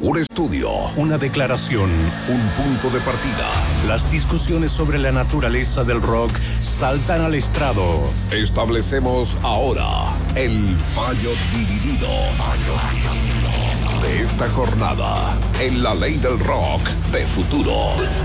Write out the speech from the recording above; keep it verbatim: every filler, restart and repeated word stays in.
Un estudio, una declaración, un punto de partida. Las discusiones sobre la naturaleza del rock saltan al estrado. Establecemos ahora el fallo dividido de esta jornada en la ley del rock de futuro.